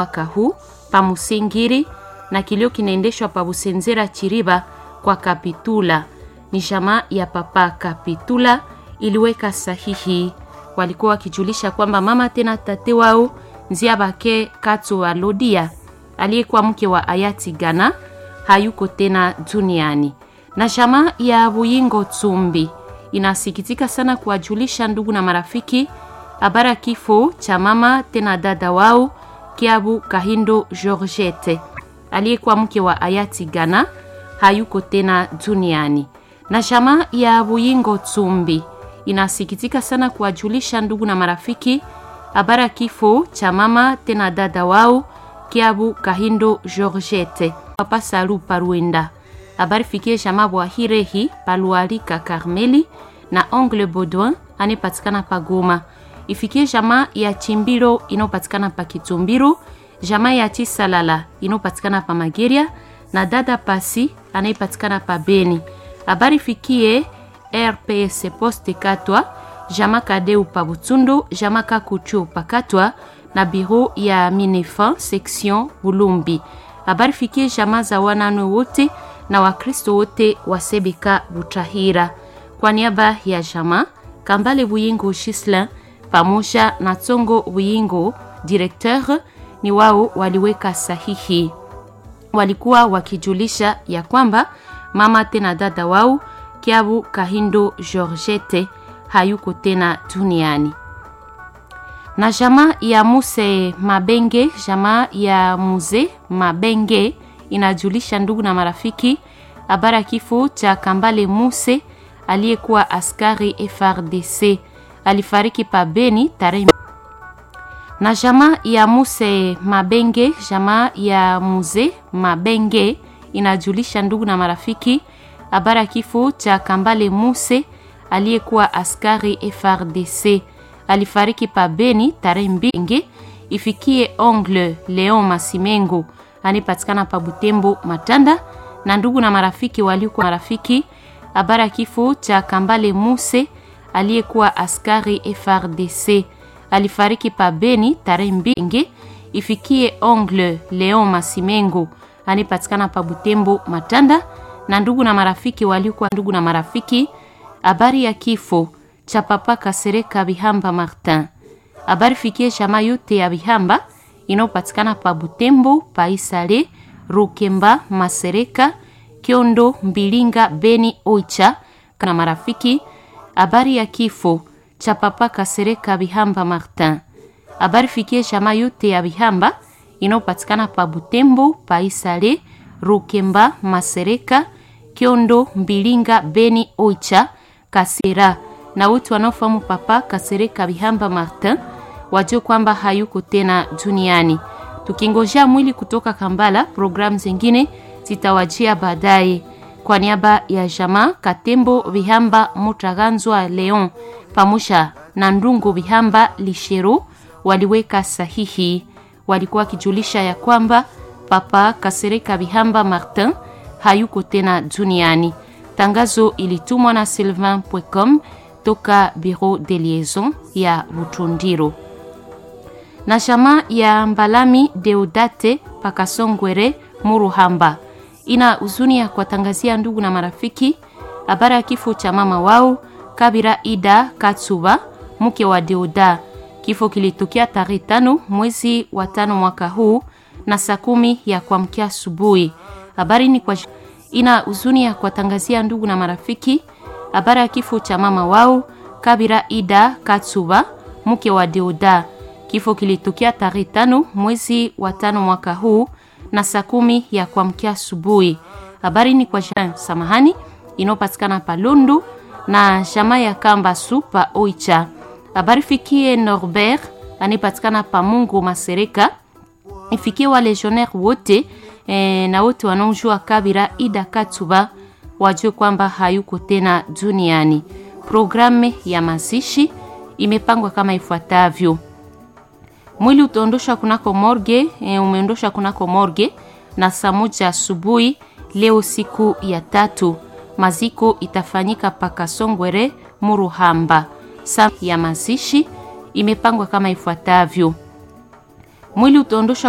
mwaka huu pa Musingiri na kilio kinaendeshwa pa Busenzera Chiriba kwa Kapitula. Ni jamaa ya papa Kapitula iliweka sahihi. Walikuwa wakijulisha kwamba mama tena tate wao Nziabake Katso wa Lodia aliyekuwa mke wa hayati Gana hayuko tena duniani. Na jamaa ya Buyingo Tsumbi inasikitika sana kuwajulisha ndugu na marafiki habari kifo cha mama tena dada wao Kiabu Kahindo Georgette aliyekuwa mke wa hayati Gana hayuko tena duniani. Na jamaa ya Buyingo Tsumbi inasikitika sana kuwajulisha ndugu na marafiki habari kifo cha mama tena dada wao Kiabu Kahindo Georgette papa Salu Paruenda. Habari fikie jamaa Bwahirehi Palualika Karmeli na Ongle Baudouin anayepatikana pa Goma. Ifikie jamaa ya Chimbiro inopatikana pa Kitumbiro, jamaa ya Chisalala inopatikana pa Mageria na dada Pasi anayepatikana pa Beni. Habari fikie RPS Poste Katwa, jamaa Kadeu pa Butsundo, jamaa Kakuchu pa Katwa na biro ya Minefa section Bulumbi. Habari fikie jamaa za wanano wote na Wakristo wote wa Sebeka Butahira. Kwa niaba ya jamaa Kambale Buyingo Shislin pamoja na Tsongo Buyingo directeur ni wao waliweka sahihi. Walikuwa wakijulisha ya kwamba mama tena dada wao Kiabu Kahindo Georgette hayuko tena duniani. Na jamaa ya Muse Mabenge, jamaa ya Muze Mabenge inajulisha ndugu na marafiki habari kifo cha Kambale Muse aliyekuwa askari FRDC alifariki pa Beni tarehe. Na jamaa ya Muse Mabenge, jamaa ya Muze Mabenge inajulisha ndugu na marafiki habari kifo cha Kambale Muse aliyekuwa askari FRDC alifariki pa Beni tarehe 2. Ifikie Ongle Leon Masimengo anipatikana pa Butembo Matanda na ndugu na marafiki walikuwa marafiki habari kifo cha Kambale Muse aliyekuwa askari FRDC alifariki pa Beni tarehe 2. Ifikie Ongle Leon Masimengo anipatikana pa Butembo Matanda na ndugu na marafiki walikuwa ndugu na marafiki habari ya kifo cha papa Kasereka Bihamba Martin. Habari fikie jamaa yote ya Bihamba inopatikana pa Butembo, pa Isale, Rukemba, Masereka, Kiondo, Mbilinga, Beni, Oicha kana marafiki habari ya kifo cha papa Kasereka Bihamba Martin. Habari fikie jamaa yote ya Bihamba inopatikana pa Butembo, pa Isale, Rukemba, Masereka, Kiondo, Mbilinga, Beni, Oicha, Kasera na wote wanaofahamu papa Kasereka Bihamba Martin wajue kwamba hayuko tena duniani. Tukingojea mwili kutoka Kambala, programu zingine zitawajia baadaye. Kwa niaba ya jamaa Katembo Bihamba Mutaganzwa Leon pamoja na Ndungu Bihamba Lishero waliweka sahihi. Walikuwa kijulisha ya kwamba papa Kasereka Bihamba Martin hayuko tena duniani. Tangazo ilitumwa na sylvain.com toka bureau de liaison ya Butundiro. Na jamaa ya Mbalami Deodate Pakasongwere Muruhamba ina huzuni ya kuwatangazia ndugu na marafiki habari ya kifo cha mama wao Kabira Ida Katsuba mke wa Deoda. Kifo kilitokea tarehe 5 mwezi wa 5 mwaka huu na saa 10 ya kuamkia asubuhi. Habari ni kwa ina huzuni ya kuwatangazia ndugu na marafiki habari ya kifo cha mama wao Kabira Ida Katsuba mke wa Deoda. Kifo kilitokea tarehe 5 mwezi wa 5 mwaka huu na saa 10 ya kuamkia asubuhi. Habari ni kwa samahani inopatikana pa Londo na jamaa ya Kamba Supa Oicha. Habari fikie Norbert anipatikana pa Mungu Masereka. Ifikie wa legionnaire wote na wote wanaojua Kabira Ida Katsuba wajue kwamba hayuko tena duniani. Programu ya mazishi imepangwa kama ifuatavyo. Mwili utaondoshwa kunako morgue, umeondoshwa kunako morgue na saa 1 asubuhi leo siku ya 3. Maziko itafanyika paka Songwere Muruhamba. Saa ya mazishi imepangwa kama ifuatavyo. Mwili utaondoshwa